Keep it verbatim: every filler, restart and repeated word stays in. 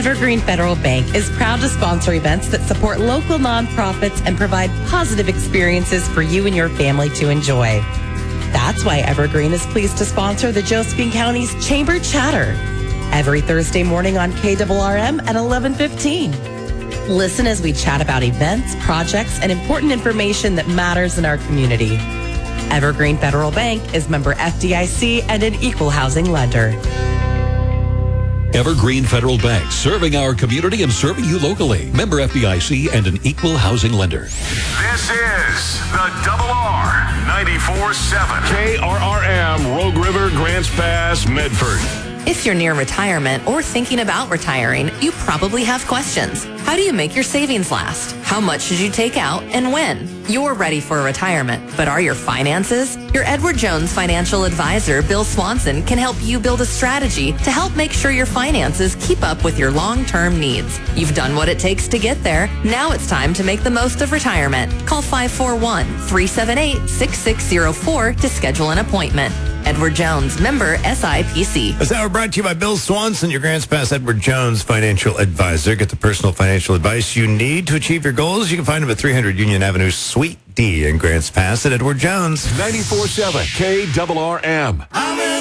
Evergreen Federal Bank is proud to sponsor events that support local nonprofits and provide positive experiences for you and your family to enjoy. That's why Evergreen is pleased to sponsor the Josephine County's Chamber Chatter every Thursday morning on K R R M at eleven fifteen. Listen as we chat about events, projects, and important information that matters in our community. Evergreen Federal Bank is member F D I C and an equal housing lender. Evergreen Federal Bank, serving our community and serving you locally. Member F D I C and an equal housing lender. This is the Double R ninety-four point seven. K R R M, Rogue River, Grants Pass, Medford. If you're near retirement or thinking about retiring, you probably have questions. How do you make your savings last? How much should you take out and when? You're ready for retirement, but are your finances? Your Edward Jones financial advisor, Bill Swanson, can help you build a strategy to help make sure your finances keep up with your long-term needs. You've done what it takes to get there. Now it's time to make the most of retirement. Call five four one, three seven eight, six six zero four to schedule an appointment. Edward Jones, member S I P C. This hour brought to you by Bill Swanson, your Grants Pass Edward Jones financial advisor. Get the personal financial advice you need to achieve your goals. You can find him at three hundred Union Avenue, Suite D in Grants Pass at Edward Jones. ninety-four point seven K R R M.